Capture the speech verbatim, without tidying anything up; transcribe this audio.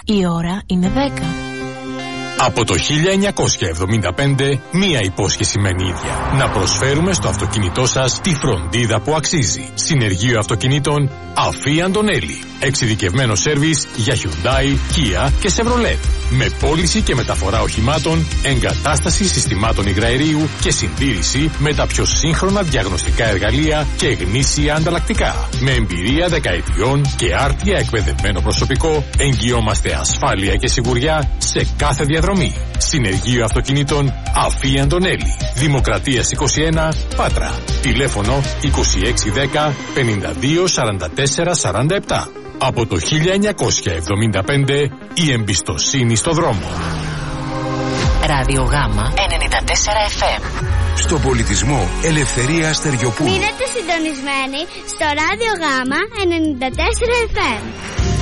Η ώρα είναι δέκα. Από το χίλια εννιακόσια εβδομήντα πέντε, μία υπόσχεση μένει ίδια. Να προσφέρουμε στο αυτοκίνητό σας τη φροντίδα που αξίζει. Συνεργείο αυτοκινήτων Αφή Αντωνέλη. Εξειδικευμένο σέρβις για Hyundai, Kia και Chevrolet. Με πώληση και μεταφορά οχημάτων, εγκατάσταση συστημάτων υγραερίου και συντήρηση με τα πιο σύγχρονα διαγνωστικά εργαλεία και γνήσια ανταλλακτικά. Με εμπειρία δεκαετιών και άρτια εκπαιδευμένο προσωπικό, εγγυόμαστε ασφάλεια και σιγουριά σε κάθε διαδρομή. Συνεργείο αυτοκινήτων Αφή Αντωνέλη. Δημοκρατίας είκοσι ένα, Πάτρα. Τηλέφωνο είκοσι έξι δέκα πενήντα δύο σαράντα τέσσερα σαράντα επτά. Από το χίλια εννιακόσια εβδομήντα πέντε, η εμπιστοσύνη στο δρόμο. Ράδιο Γάμα ενενήντα τέσσερα εφ εμ. Στο πολιτισμό, Ελευθερία Στεριοπούλου. Μείνετε συντονισμένοι στο Ράδιο Γάμα ενενήντα τέσσερα εφ εμ.